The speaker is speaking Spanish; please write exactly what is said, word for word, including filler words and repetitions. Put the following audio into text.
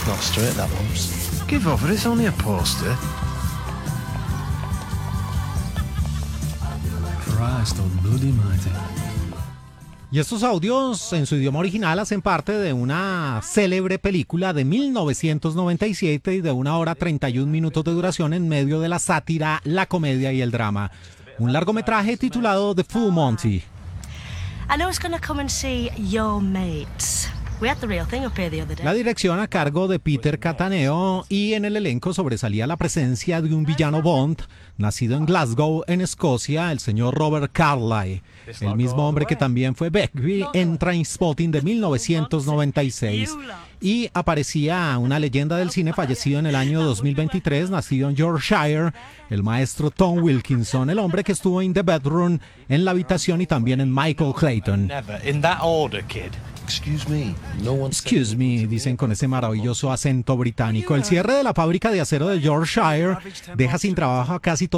That's not straight, that lumps. Give off it, it's only a poster. Christ almighty. Y estos audios en su idioma original hacen parte de una célebre película de mil novecientos noventa y siete y de una hora treinta y un minutos de duración en medio de la sátira, la comedia y el drama. Un largometraje titulado The Full Monty. I know it's gonna come and see your mates. We had the real thing up here the other day. La dirección a cargo de Peter Cattaneo y en el elenco sobresalía la presencia de un villano Bond, nacido en Glasgow, en Escocia, el señor Robert Carlyle, el mismo hombre que también fue Begbie en Trainspotting de mil novecientos noventa y seis. Y aparecía una leyenda del cine fallecido en el año dos mil veintitrés, nacido en Yorkshire, el maestro Tom Wilkinson, el hombre que estuvo en The Bedroom, en La Habitación y también en Michael Clayton. Never. In that order, kid. Excuse me. No one said- Excuse me, dicen con ese maravilloso acento británico. El cierre de la fábrica de acero de Yorkshire deja sin trabajo a casi todos